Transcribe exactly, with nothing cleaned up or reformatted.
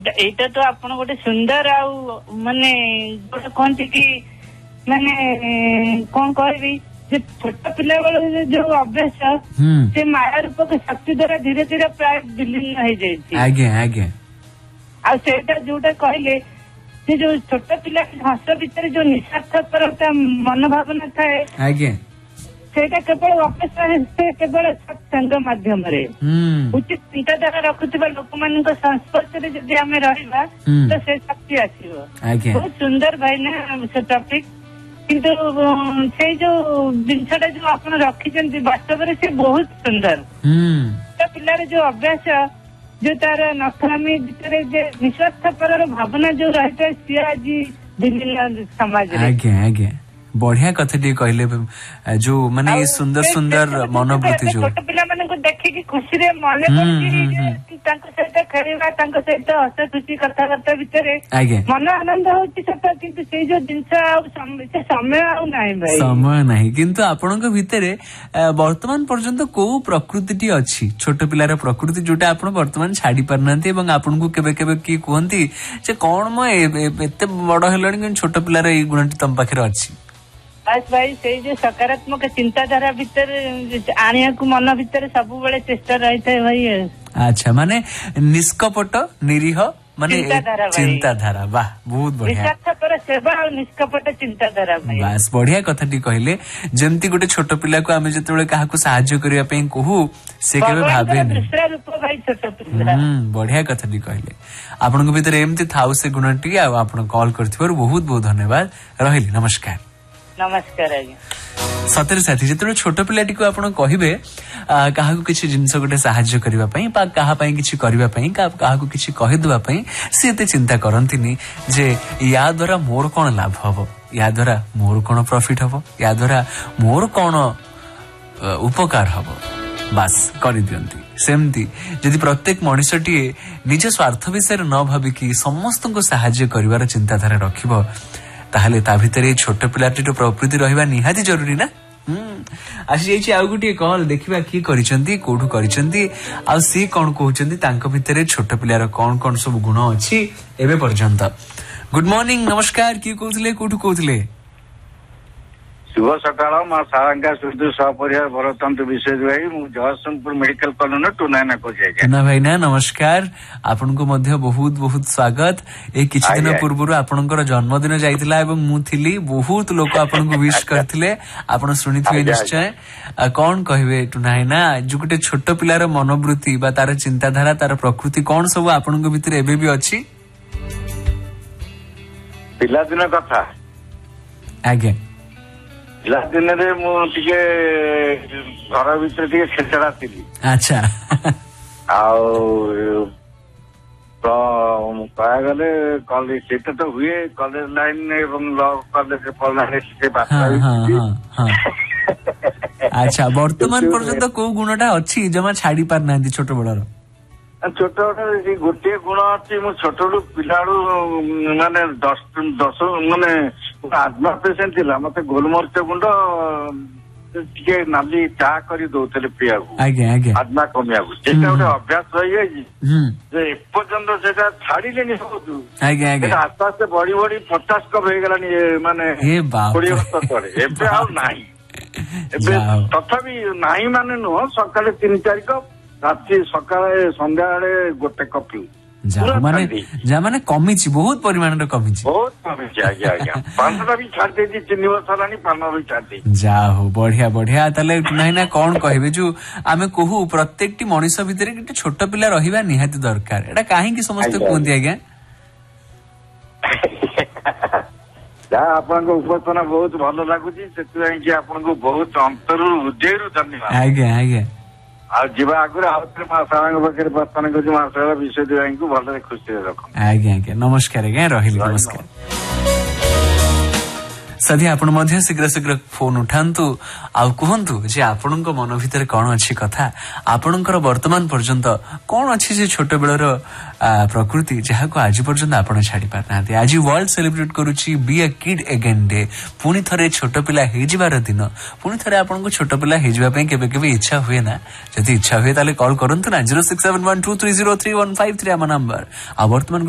ଏଇଟା ତ ଆପଣ ଗୋଟେ ସୁନ୍ଦର ଆଉ ମାନେ ଗୋଟେ କହନ୍ତି କି ମାନେ କଣ କହିବି ଯେ ଛୋଟ ପିଲା ବେଳ ଯୋଉ ଅଭ୍ୟାସ ସେ ମାୟା ରୂପକ ଶକ୍ତି ଦ୍ଵାରା ଧୀରେ ଧୀରେ ପ୍ରାୟ ବିଲୀନ ହେଇଯାଇଛି। ଆଜ୍ଞା ଆଜ୍ଞା। ଆଉ ସେଇଟା ଯୋଉଟା କହିଲେ ସେ ଯୋଉ ଛୋଟ ପିଲା ହସ ଭିତରେ ଯୋଉ ନିଃସ୍ୱାର୍ଥପରତା ମନୋଭାବନା ଥାଏ ଆଜ୍ଞା ସେଇଟା କେବଳ ଅଭ୍ୟାସ ସେ କେବଳ ସତ୍ସଙ୍ଗ ମାଧ୍ୟମରେ ଉଚିତ ଚିନ୍ତାଧାରା ରଖୁଥିବା ଲୋକମାନଙ୍କ ସଂସ୍ପର୍ଶରେ ଯଦି ଆମେ ରହିବା ତ ସେ ଶକ୍ତି ଆସିବ। ବହୁତ ସୁନ୍ଦର ଭାଇନା ସେ ଟପିକ। କିନ୍ତୁ ସେଇ ଯୋଉ ଜିନିଷଟା ଯୋଉ ଆପଣ ରଖିଛନ୍ତି ବାସ୍ତବରେ ସେ ବହୁତ ସୁନ୍ଦର। ପିଲାର ଯୋଉ ଅଭ୍ୟାସ ଯୋଉ ତାର ନକାମୀ ଭିତରେ ଯେ ନିଃସ୍ୱାର୍ଥପରର ଭାବନା ଯୋଉ ରହିଥାଏ ସିଏ ଆଜି ବିଭିନ୍ନ ସମାଜରେ। ଆଜ୍ଞା ଆଜ୍ଞା ବଢିଆ କଥା ଟିକେ କହିଲେ ଯୋଉ ମାନେ ସୁନ୍ଦର ସୁନ୍ଦର ମନୋବୃତ୍ତି ଯୋଉ ଛୋଟ ପିଲାମାନଙ୍କୁ ଦେଖିକି ଖୁସିରେ ମନେ ପଡୁଛି ତାଙ୍କ ସହିତ ଖେଳିବା ତାଙ୍କ ସହିତ ହସ ଖୁସି କଥାବାର୍ତ୍ତା ଭିତରେ ମନ ଆନନ୍ଦ ହଉଛି ସତ କିନ୍ତୁ ସେଇ ଯୋଉ ଜିନିଷ ଆଉ ସେ ସମୟ ଆଉ ନାହିଁ ଭାଇ ସମୟ ନାହିଁ। କିନ୍ତୁ ଆପଣଙ୍କ ଭିତରେ ବର୍ତ୍ତମାନ ପର୍ଯ୍ୟନ୍ତ କୋଉ ପ୍ରକୃତିଟି ଅଛି ଛୋଟ ପିଲାର ପ୍ରକୃତି ଯୋଉଟା ଆପଣ ବର୍ତ୍ତମାନ ଛାଡି ପାରୁନାହାନ୍ତି ଏବଂ ଆପଣଙ୍କୁ କେବେ କେବେ କିଏ କୁହନ୍ତି ଯେ କଣ ମ ଏତେ ବଡ ହେଲାଣି କିନ୍ତୁ ଛୋଟ ପିଲାର ଏଇ ଗୁଣଟି ତମ ପାଖରେ ଅଛି? ବାସ୍ ଭାଇ ସେଇ ଯୋଉ ସକାରାତ୍ମକ ଚିନ୍ତାଧାରା ଭିତରେ ଆଣିବାକୁ ମନ ଭିତରେ ସବୁବେଳେ ଚେଷ୍ଟା ରହିଥାଏ ଭାଇ। ଆଚ୍ଛା ମାନେ ନିଷ୍କପଟ ନିରୀହ ମାନେ ଚିନ୍ତାଧାରା ବାହ ବହୁତ ବଢିଆ ସେବା ଆଉ ନିଷ୍କପଟ ଚିନ୍ତାଧାରା ବାସ୍ ବଢିଆ କଥାଟି କହିଲେ। ଯେମିତି ଗୋଟେ ଛୋଟ ପିଲାକୁ ଆମେ ଯେତେବେଳେ କାହାକୁ ସାହାଯ୍ୟ କରିବା ପାଇଁ କହୁ ସେ କେବେ ଭାବେନି। ବଢିଆ କଥାଟି କହିଲେ। ଆପଣଙ୍କ ଭିତରେ ଏମିତି ଥାଉ ସେ ଗୁଣଟି ଆଉ ଆପଣ କଲ୍ କରିଥିବାରୁ ବହୁତ ବହୁତ ଧନ୍ୟବାଦ। ରହିଲି ନମସ୍କାର। ନମସ୍କାର ଆଜ୍ଞା। ସତରେ ସାଥୀ ଯେତେବେଳେ ଛୋଟ ପିଲାଟିକୁ ଆପଣ କହିବେ କାହାକୁ କିଛି ଜିନିଷ ଗୋଟେ ସାହାଯ୍ୟ କରିବା ପାଇଁ ବା କାହା ପାଇଁ କିଛି କରିବା ପାଇଁ କାହାକୁ କିଛି କହିଦେବା ପାଇଁ ସେ ଏତେ ଚିନ୍ତା କରନ୍ତିନି ଯେ ୟା ଦ୍ଵାରା ମୋର କଣ ଲାଭ ହବ, ୟା ଦ୍ଵାରା ମୋର କଣ ପ୍ରଫିଟ ହବ, ୟା ଦ୍ଵାରା ମୋର କଣ ଉପକାର ହବ, ବାସ୍ କରିଦିଅନ୍ତି। ସେମିତି ଯଦି ପ୍ରତ୍ୟେକ ମଣିଷଟିଏ ନିଜ ସ୍ୱାର୍ଥ ବିଷୟରେ ନ ଭାବିକି ସମସ୍ତଙ୍କୁ ସାହାଯ୍ୟ କରିବାର ଚିନ୍ତାଧାରା ରଖିବ ତାହେଲେ ତା ଭିତରେ ଛୋଟ ପିଲାଟିର ପ୍ରକୃତି ରହିବା ନିହାତି ଜରୁରୀ ନା। ଆସିଯାଇଛି ଆଉ ଗୋଟିଏ କଲ୍, ଦେଖିବା କିଏ କରିଛନ୍ତି କୋଉଠୁ କରିଛନ୍ତି ଆଉ ସିଏ କଣ କହୁଛନ୍ତି ତାଙ୍କ ଭିତରେ ଛୋଟ ପିଲାର କଣ କଣ ସବୁ ଗୁଣ ଅଛି ଏବେ ପର୍ଯ୍ୟନ୍ତ। ଗୁଡ୍ ମର୍ଣ୍ଣିଂ ନମସ୍କାର କିଏ କହୁଥିଲେ କୋଉଠୁ କହୁଥିଲେ? शुभ सकाळ मा सारंगा सुधु सपरिवार भरतंतु विशेष भाई मु जयसिंहपुर मेडिकल कॉलोनी टुनाना को जाय ना भाई ना नमस्कार आपनको मध्य बहुत बहुत स्वागत। ए किछि दिन पूर्व आपनकर जन्मदिन जाइतिला एवं मु थिली बहुत लोक आपनको विश करथिले आपण सुनिथिबे निश्चय। कोन कहबे टुनाना जो गुटे छोट पिलार मनोवृत्ति बा तार चिंताधारा तार प्रकृति कोन सब आपनको भितर एबे भी अछि? पिला दिन कथा आगे पिला दिन रे मु टिके घर भीतर टिके खेचड़ा थिली। अच्छा आउ तो कहा गले कॉलेज से तो हुए कॉलेज लाइन एवं लॉ कॉलेज पढ़ाने से बात अच्छा वर्तमान पर्यंत को गुणटा अछि जमा छाड़ी पार नांदी छोट बडर? छोट बड़ गोटे गुण अच्छी मु छोट पिलाड़ू माने दस दस माने आत्मा पेसेंट थिला मते गोलमरिच गुंड टिके नाली चा करी दउतले पिया को आगे आगे आत्मा कमिया को जेटा गोटे अभ्यास रही है जे एपर्यंत सेटा छाड़ीले नि होतु आगे आगे आस्ते आस्ते बड़ी बड़ी पचास कप हो गलानी माने ए बाप कोड़ी वर्ष तळे एबे आ नाही एबे तथापि नाही माने नो सकाळे तीन चार कप राति सकाळे संध्या बेले गोटे कप जा माने जा माने कमिछि बहुत परिमाण रे कमिछि बहुत कमिछि आज्ञा आज्ञा पांचटा भी छाड़ देछि तीन वर्ष लानी पान भी छाड़ दे जा हो बढ़िया बढ़िया तले नाही ना कोन कहबे जो आमे कहू प्रत्येकटी मनुष्य भितर किटे छोट पिला रहिबा निहाती दरकार एटा काहे कि समस्त कोंती आज्ञा जा आपनको उपस्थान बहुत भलो लागुछि सेति कि आपनको बहुत अंतरु हृदयरु धन्यवाद आज्ञा आज्ञा आ जीवा आगुर आउथरे मा सारंग बकर प्रस्थान को मा सारा विषय देवाई को भलो खुशी रखो। आज्ञा आज्ञा नमस्कार आज्ञा रहिली नमस्कार। सधी आपण मध्य शीघ्र शीघ्र फोन उठांतु आ कहंतु जे आपणक मन भितर कोन अछि कथा आपणकर वर्तमान पर्यंत कोन अछि जे छोट बेलर प्रकृति जहा को आज पर्यंत आपण छाडी पारनाते। आज वर्ल्ड सेलिब्रेट करूची be a kid again day पुनी थरे छोट पिला हे जिवार दिन पुनी थरे आपणको छोट पिला हे जिवा पई केबे केबे इच्छा हुए ना जदि इच्छा हुए ताले कॉल करंतु ना zero six seven one two three zero three one five three आम नंबर आ वर्तमान